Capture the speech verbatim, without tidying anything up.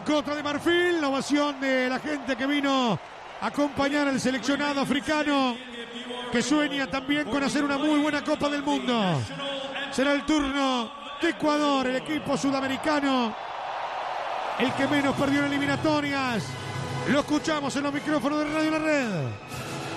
Costa de Marfil, la ovación de la gente que vino a acompañar al seleccionado africano, que sueña también con hacer una muy buena Copa del Mundo. Será el turno de Ecuador, el equipo sudamericano, el que menos perdió en eliminatorias. Lo escuchamos en los micrófonos de Radio La Red.